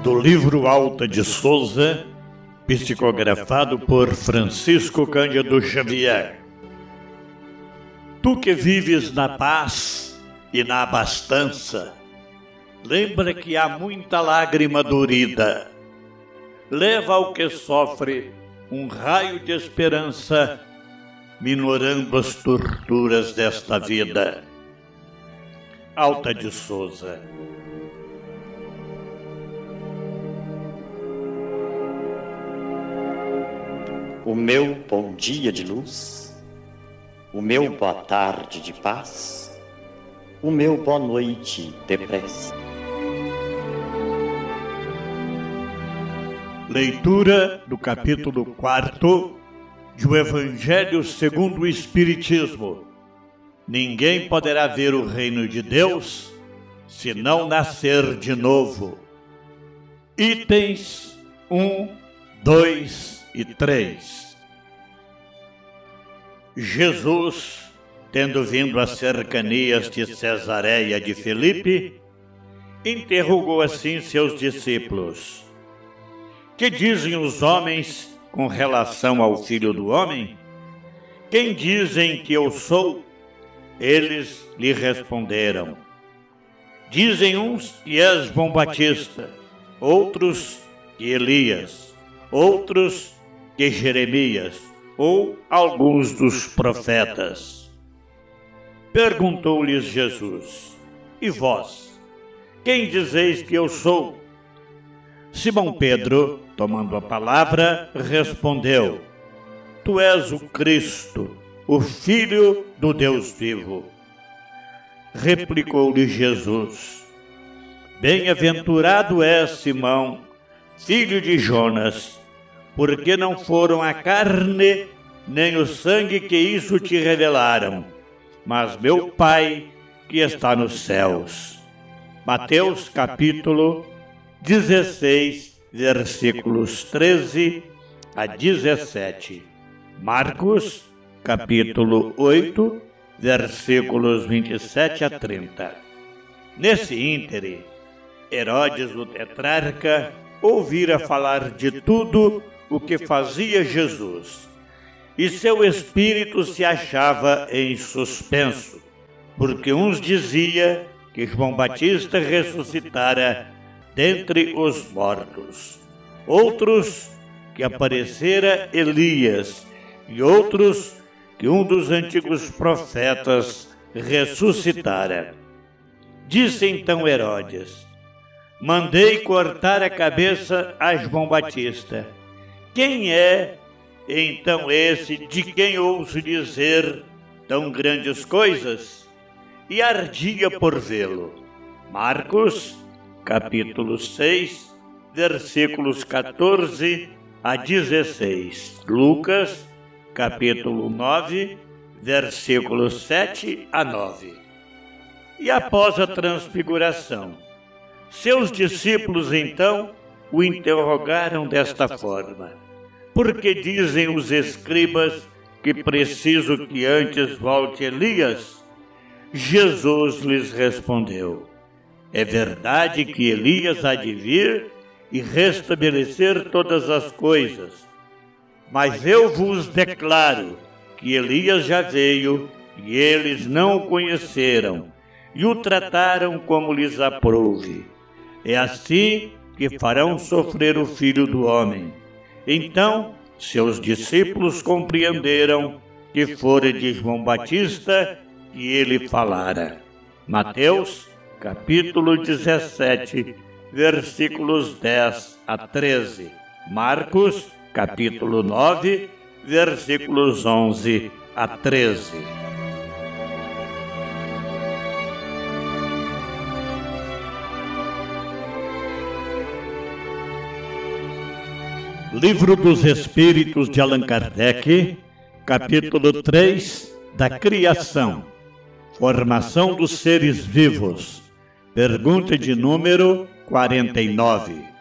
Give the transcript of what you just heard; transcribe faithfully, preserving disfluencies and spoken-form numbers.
do livro Alta de Souza, psicografado por Francisco Cândido Xavier. Tu que vives na paz e na abastança, lembra que há muita lágrima dorida. Leva ao que sofre um raio de esperança, minorando as torturas desta vida. Alta de Souza. O meu bom dia de luz, o meu boa tarde de paz, o meu boa noite de prece. Leitura do capítulo quarto do Evangelho segundo o Espiritismo. Ninguém poderá ver o reino de Deus se não nascer de novo. Itens um, dois e três. Jesus, tendo vindo às cercanias de Cesareia de Filipe, interrogou assim seus discípulos: Que dizem os homens com relação ao Filho do Homem? Quem dizem que eu sou? Eles lhe responderam: Dizem uns que és João Batista, outros que Elias, outros que Jeremias, ou alguns dos profetas. Perguntou-lhes Jesus: E vós, quem dizeis que eu sou? Simão Pedro, tomando a palavra, respondeu: Tu és o Cristo, o Filho do Deus vivo. Replicou-lhe Jesus: Bem-aventurado és, Simão, filho de Jonas, porque não foram a carne nem o sangue que isso te revelaram, mas meu Pai que está nos céus. Mateus capítulo dezesseis, versículos treze a dezessete. Marcos capítulo oito, versículos vinte e sete a trinta. Nesse íntere, Herodes o tetrarca ouvira falar de tudo o que fazia Jesus, e seu espírito se achava em suspenso, porque uns dizia que João Batista ressuscitara dentre os mortos, outros que aparecera Elias, e outros que um dos antigos profetas ressuscitara. Disse então Herodes: Mandei cortar a cabeça a João Batista. Quem é, então, esse de quem ouço dizer tão grandes coisas? E ardia por vê-lo. Marcos, capítulo seis, versículos catorze a dezesseis. Lucas, capítulo nove, versículos sete a nove. E após a transfiguração, seus discípulos, então, o interrogaram desta forma: Por que dizem os escribas que preciso que antes volte Elias? Jesus lhes respondeu: É verdade que Elias há de vir e restabelecer todas as coisas, mas eu vos declaro que Elias já veio e eles não o conheceram e o trataram como lhes aprouve. É assim que farão sofrer o Filho do Homem. Então, seus discípulos compreenderam que fora de João Batista que ele falara. Mateus, capítulo dezessete, versículos dez a treze. Marcos, capítulo nove, versículos onze a treze. Livro dos Espíritos de Allan Kardec, capítulo três, da Criação, Formação dos Seres Vivos, pergunta de número quarenta e nove.